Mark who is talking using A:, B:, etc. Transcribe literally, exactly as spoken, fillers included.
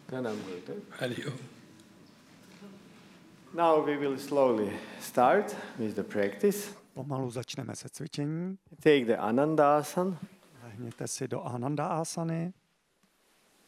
A: Pranam Gurudev.
B: Hari Om.
A: Now we will slowly start with the practice.
C: Pomalu začneme se cvičení.
A: Take the Anandasana.
C: Lehněte si do Ananda asany.